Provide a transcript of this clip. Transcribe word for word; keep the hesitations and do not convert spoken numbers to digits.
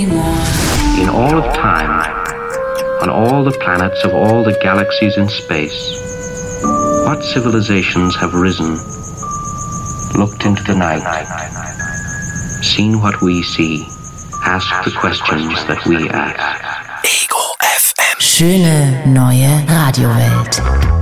In all of time, on all the planets of all the galaxies in space, what civilizations have risen, looked into the night, seen what we see, asked the questions that we ask? Ego F M. Schöne neue Radiowelt.